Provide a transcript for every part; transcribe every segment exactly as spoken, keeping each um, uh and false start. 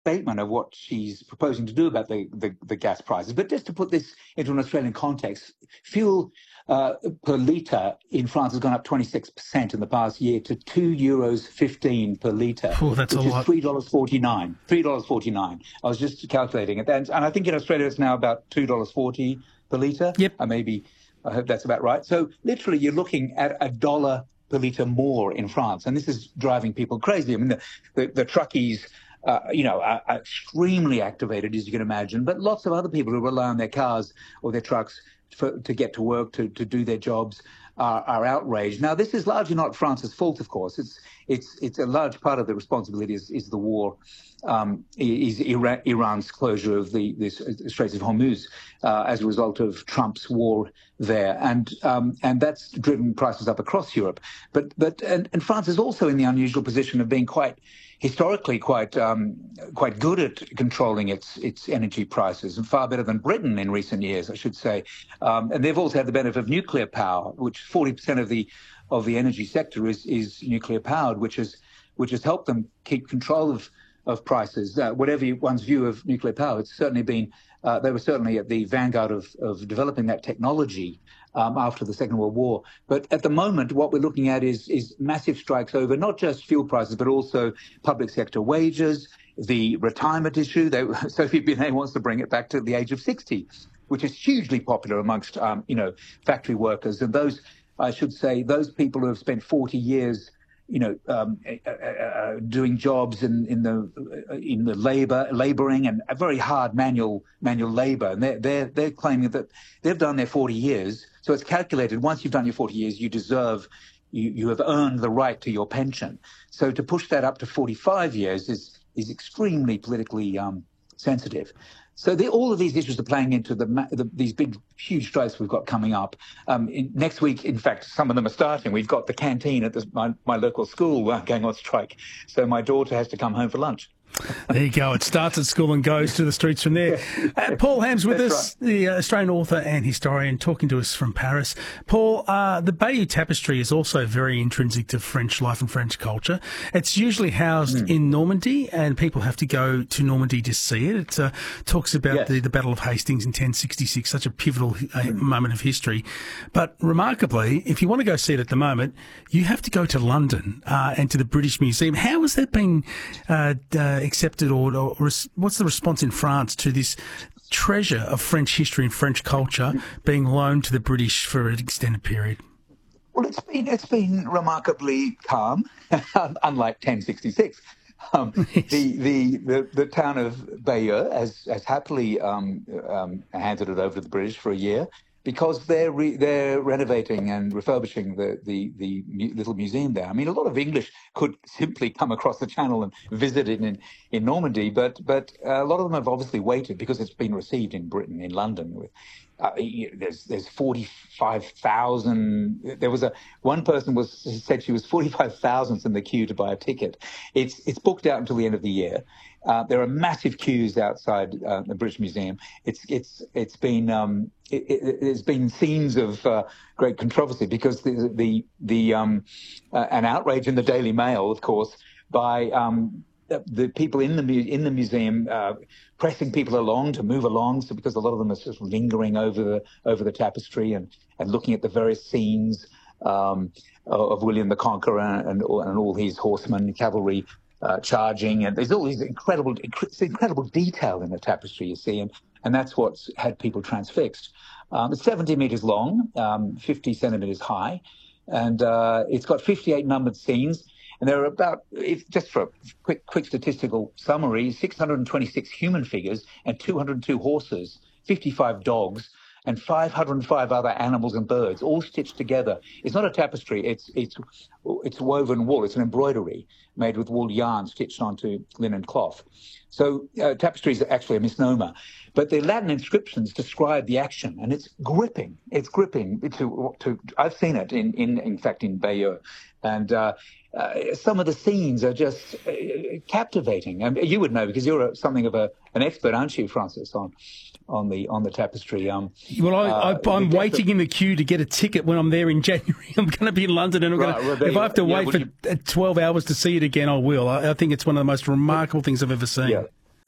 statement of what she's proposing to do about the, the, the gas prices. But just to put this into an Australian context, fuel uh, per litre in France has gone up twenty-six percent in the past year to two euros fifteen per litre, Oh, that's which a is lot. three dollars forty-nine. three dollars forty-nine. I was just calculating it. And, and I think in Australia it's now about two dollars forty per litre. Yep. Uh, maybe, I hope that's about right. So literally you're looking at a dollar per litre more in France. And this is driving people crazy. I mean, the, the, the truckies, uh, you know, are, are extremely activated, as you can imagine, but lots of other people who rely on their cars or their trucks for, to get to work, to, to do their jobs, are, are outraged. Now, this is largely not France's fault, of course. It's it's it's a large part of the responsibility is, is the war, um, is Iran, Iran's closure of the, the Straits of Hormuz uh, as a result of Trump's war there, and um, and that's driven prices up across Europe. But but and, and France is also in the unusual position of being quite historically quite um, quite good at controlling its its energy prices, and far better than Britain in recent years, I should say. Um, and they've also had the benefit of nuclear power, which forty percent of the of the energy sector is is nuclear powered, which has which has helped them keep control of of prices. Uh, whatever one's view of nuclear power, it's certainly been uh, they were certainly at the vanguard of of developing that technology um, after the Second World War. But at the moment, what we're looking at is is massive strikes over not just fuel prices, but also public sector wages, the retirement issue. They, Sophie Binet wants to bring it back to the age of sixty, which is hugely popular amongst um, you know factory workers, and those, I should say, those people who have spent forty years, you know, um, uh, uh, doing jobs in, in the uh, in the labour, labouring, and a very hard manual manual labour, and they're they're they're claiming that they've done their forty years. So it's calculated. Once you've done your forty years, you deserve, you you have earned the right to your pension. So to push that up to forty-five years is is extremely politically um, sensitive. So the, all of these issues are playing into the, the these big, huge strikes we've got coming up. Um, in, next week, in fact, some of them are starting. We've got the canteen at the, my, my local school uh, going on strike. So my daughter has to come home for lunch. There you go. It starts at school and goes to the streets from there. Uh, Paul Ham's with That's us, right. the Australian author and historian, talking to us from Paris. Paul, uh, the Bayeux Tapestry is also very intrinsic to French life and French culture. It's usually housed mm. in Normandy, and people have to go to Normandy to see it. It uh, talks about yes. the, the Battle of Hastings in ten sixty-six, such a pivotal uh, mm. moment of history. But remarkably, if you want to go see it at the moment, you have to go to London uh, and to the British Museum. How has that been uh, uh, accepted, or, or, or what's the response in France to this treasure of French history and French culture being loaned to the British for an extended period? Well, it's been it's been remarkably calm, unlike ten sixty-six. Um, Yes. the, the the the town of Bayeux has has happily um, um, handed it over to the British for a year, because they're re, they're renovating and refurbishing the, the, the mu- little museum there. I mean, a lot of English could simply come across the channel and visit it in, in Normandy, but but a lot of them have obviously waited because it's been received in Britain, in London. With uh, there's there's forty-five thousand. There was a one person was said she was forty-five thousandth in the queue to buy a ticket. It's it's booked out until the end of the year. Uh, there are massive queues outside uh, the British Museum. It's it's it's been um, it, it, there's been scenes of uh, great controversy because the the the um, uh, an outrage in the Daily Mail, of course, by um, the, the people in the mu- in the museum uh, pressing people along to move along, so because a lot of them are sort of lingering over the over the tapestry and, and looking at the various scenes um, of William the Conqueror and and all, and all his horsemen, cavalry. Uh, charging, and there's all these incredible, inc- incredible detail in the tapestry, you see, and, and that's what's had people transfixed. Um, it's seventy meters long, um, fifty centimeters high, and uh, it's got fifty-eight numbered scenes, and there are about, if, just for a quick, quick statistical summary, six hundred twenty-six human figures and two hundred two horses, fifty-five dogs, and five hundred five other animals and birds, all stitched together. It's not a tapestry, it's it's it's woven wool, it's an embroidery made with wool yarn stitched onto linen cloth. So uh, tapestry is actually a misnomer. But the Latin inscriptions describe the action, and it's gripping. It's gripping. To, to, I've seen it, in, in, in fact, in Bayeux. And uh, uh, some of the scenes are just uh, captivating. And you would know, because you're a, something of a, an expert, aren't you, Francis, on on the on the tapestry. Um, well, I, uh, I, I'm the waiting in the queue to get a ticket when I'm there in January. I'm going to be in London, and I'm Right, going well, to. there If you I have go. to Yeah, wait would for you- twelve hours to see it again, I will. I, I think it's one of the most remarkable things I've ever seen. Yeah.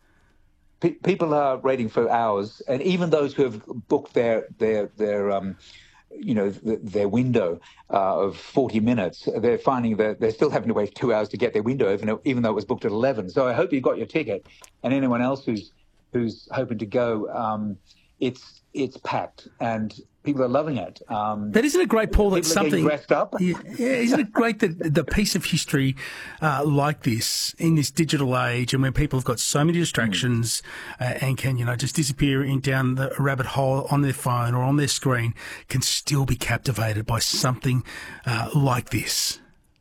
pe- people are waiting for hours, and even those who have booked their their their um, you know, th- their window uh, of forty minutes, they're finding that they're still having to wait two hours to get their window, even though, even though it was booked at eleven. So I hope you got your ticket, and anyone else who's who's hoping to go, um, it's it's packed, and people are loving it. Um, but isn't it great, Paul, that something dressed up? Yeah, yeah, isn't it great that the piece of history uh, like this in this digital age, and when people have got so many distractions mm. uh, and can, you know, just disappear in down the rabbit hole on their phone or on their screen, can still be captivated by something uh, like this?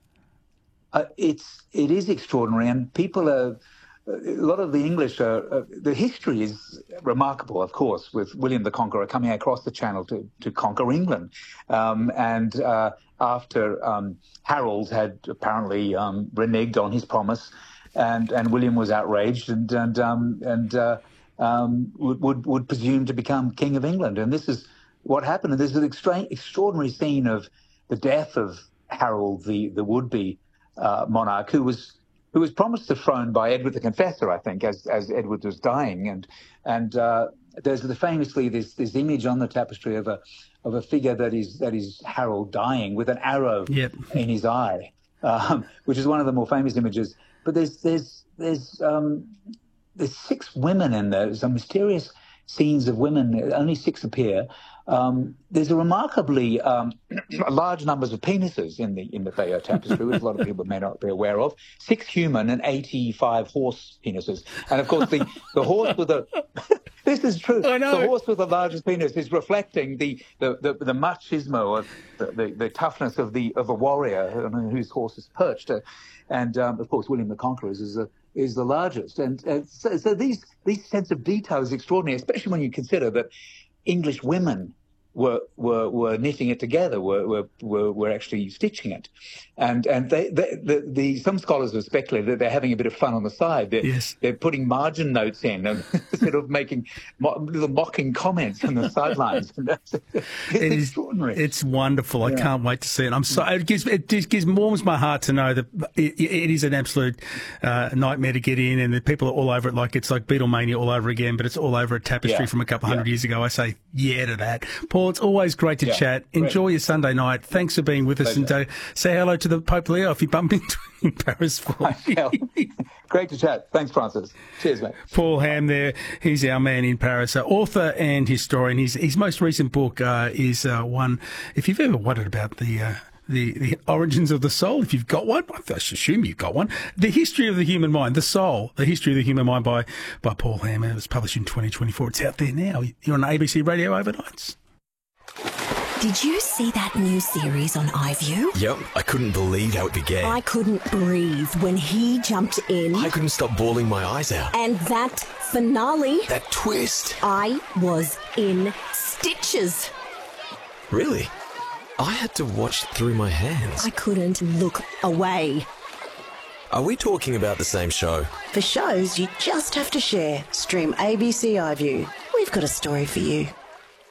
Uh, it's it is extraordinary, and people are. A lot of the English, are, uh, the history is remarkable, of course, with William the Conqueror coming across the Channel to, to conquer England. Um, and uh, after um, Harold had apparently um, reneged on his promise, and, and William was outraged and and um, and uh, um, would, would would presume to become King of England. And this is what happened. And there's an extra- extraordinary scene of the death of Harold, the the would-be uh, monarch, who was. who was promised the throne by Edward the Confessor, I think, as as Edward was dying, and and uh, there's the famously this this image on the tapestry of a of a figure that is that is Harold dying with an arrow yep. in his eye, um, which is one of the more famous images. But there's there's there's um, there's six women in there. Some mysterious scenes of women. Only six appear. Um, there's a remarkably um, large numbers of penises in the in the Bayeux tapestry, which a lot of people may not be aware of. Six human and eighty-five horse penises, and of course the, the horse with the this is true. I know. The horse with the largest penis is reflecting the the the, the machismo of the, the, the toughness of the of a warrior on whose horse is perched, uh, and um, of course William the Conqueror is a is the largest, and uh, so, so these these sense of detail is extraordinary, especially when you consider that English women were were were knitting it together, were were were, were actually stitching it, and and they, they the, the some scholars have speculated that they're having a bit of fun on the side. They're, yes. they're putting margin notes in and sort of making mo- little mocking comments on the sidelines. It's it extraordinary. Is, it's wonderful. I yeah. can't wait to see it. I'm so it gives it just gives warms my heart to know that it, it is an absolute uh, nightmare to get in, and the people are all over it. Like it's like Beatlemania all over again, but it's all over a tapestry yeah. from a couple hundred yeah. years ago. I say yeah to that, Paul. It's always great to yeah. chat. Enjoy great. your Sunday night. Thanks for being with us, Pleasure. and uh, say hello to the Pope Leo if you bump into him in Paris. For Great to chat. Thanks, Francis. Cheers, mate. Paul Ham there. He's our man in Paris, uh, author and historian. His his most recent book uh, is uh, one. If you've ever wondered about the. Uh, The, the origins of the soul, if you've got one, I assume you've got one. The history of the human mind, the soul, the history of the human mind by, by Paul Ham. It was published in twenty twenty-four. It's out there now. You're on A B C Radio Overnights. Did you see that new series on iView? Yep, I couldn't believe how it began. I couldn't breathe when he jumped in. I couldn't stop bawling my eyes out. And that finale. That twist. I was in stitches. Really? I had to watch through my hands. I couldn't look away. Are we talking about the same show? For shows you just have to share, stream A B C iView. We've got a story for you.